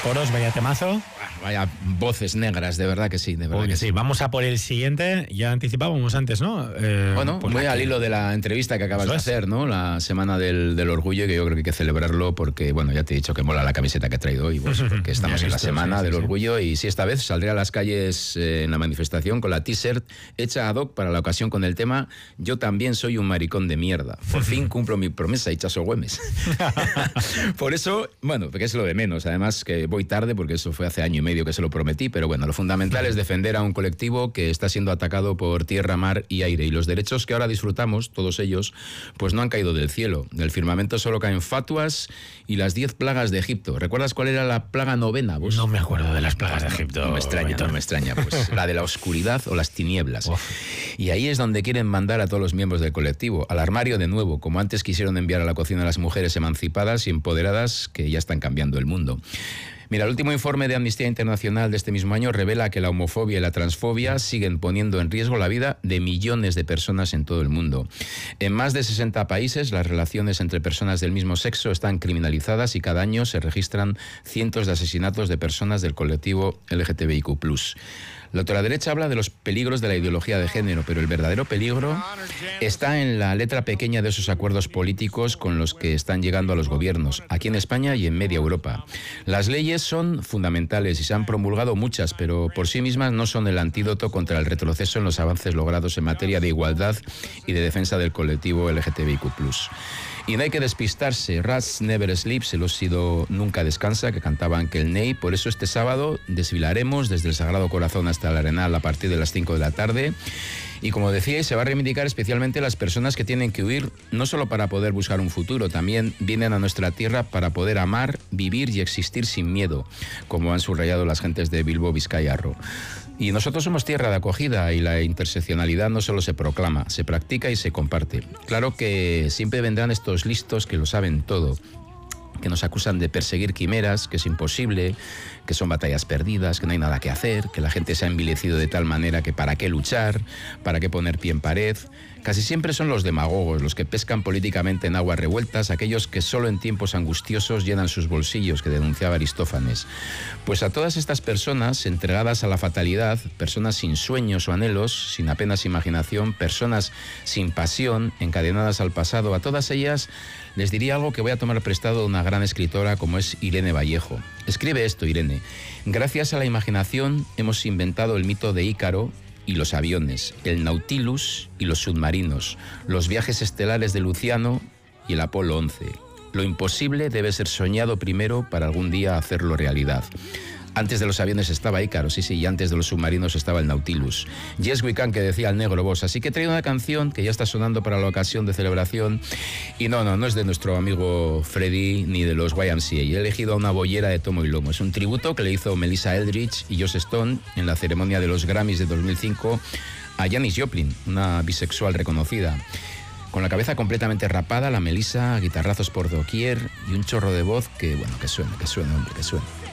coros, vaya temazo. Vaya voces negras, de verdad que sí, de verdad. Que sí. Vamos a por el siguiente. Ya anticipábamos antes, ¿no? Bueno, muy al hilo de la entrevista que acabas de hacer, ¿no? La semana del orgullo, que yo creo que hay que celebrarlo porque, bueno, ya te he dicho que mola la camiseta que he traído hoy, pues, porque estamos en la semana del orgullo y sí, esta vez saldré a las calles en la manifestación con la t-shirt hecha ad hoc para la ocasión con el tema "Yo también soy un maricón de mierda. Por fin cumplo mi promesa, Itxaso Güemes". Por eso, bueno, porque es lo de menos. Además que voy tarde porque eso fue hace año y medio que se lo prometí, pero bueno, lo fundamental es defender a un colectivo que está siendo atacado por tierra, mar y aire, y los derechos que ahora disfrutamos, todos ellos, pues no han caído del cielo. Del firmamento solo caen fatuas y las 10 plagas de Egipto. ¿Recuerdas cuál era la plaga novena, vos? No me acuerdo de las plagas de Egipto. No me extraña, pues la de la oscuridad o las tinieblas. Y ahí es donde quieren mandar a todos los miembros del colectivo, al armario de nuevo, como antes quisieron enviar a la cocina a las mujeres emancipadas y empoderadas que ya están cambiando el mundo. Mira, el último informe de Amnistía Internacional de este mismo año revela que la homofobia y la transfobia siguen poniendo en riesgo la vida de millones de personas en todo el mundo. En más de 60 países, las relaciones entre personas del mismo sexo están criminalizadas y cada año se registran cientos de asesinatos de personas del colectivo LGTBIQ+. La ultraderecha habla de los peligros de la ideología de género, pero el verdadero peligro está en la letra pequeña de esos acuerdos políticos con los que están llegando a los gobiernos, aquí en España y en media Europa. Las leyes son fundamentales y se han promulgado muchas, pero por sí mismas no son el antídoto contra el retroceso en los avances logrados en materia de igualdad y de defensa del colectivo LGTBIQ+. Y no hay que despistarse. Rats Never Sleeps, el óxido nunca descansa, que cantaba Ankel Ney. Por eso este sábado desfilaremos desde el Sagrado Corazón hasta el Arenal a partir de las 5 de la tarde. Y como decía, se va a reivindicar especialmente las personas que tienen que huir, no solo para poder buscar un futuro, también vienen a nuestra tierra para poder amar, vivir y existir sin miedo, como han subrayado las gentes de Bilbo Vizcaya-Arro. Y nosotros somos tierra de acogida y la interseccionalidad no solo se proclama, se practica y se comparte. Claro que siempre vendrán estos listos que lo saben todo, que nos acusan de perseguir quimeras, que es imposible, que son batallas perdidas, que no hay nada que hacer, que la gente se ha envilecido de tal manera que para qué luchar, para qué poner pie en pared. Casi siempre son los demagogos, los que pescan políticamente en aguas revueltas, aquellos que solo en tiempos angustiosos llenan sus bolsillos, que denunciaba Aristófanes. Pues a todas estas personas entregadas a la fatalidad, personas sin sueños o anhelos, sin apenas imaginación, personas sin pasión, encadenadas al pasado, a todas ellas les diría algo que voy a tomar prestado de una gran escritora como es Irene Vallejo. Escribe esto, Irene: gracias a la imaginación hemos inventado el mito de Ícaro y los aviones, el Nautilus y los submarinos, los viajes estelares de Luciano y el Apolo 11. Lo imposible debe ser soñado primero para algún día hacerlo realidad. Antes de los aviones estaba Ícaro, sí, y antes de los submarinos estaba el Nautilus. Yes we can, que decía el Negro Boss. Así que he traído una canción que ya está sonando para la ocasión de celebración. Y no es de nuestro amigo Freddy ni de los YMCA. He elegido a una boyera de tomo y lomo. Es un tributo que le hizo Melissa Eldridge y Joss Stone en la ceremonia de los Grammys de 2005 a Janis Joplin, una bisexual reconocida. Con la cabeza completamente rapada, la Melissa, guitarrazos por doquier y un chorro de voz que, bueno, que suene, hombre, que suene.